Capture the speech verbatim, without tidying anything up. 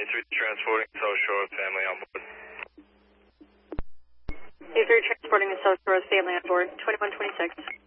three transporting South Shore family on board. A three transporting the South Shore family on board, twenty-one twenty-six.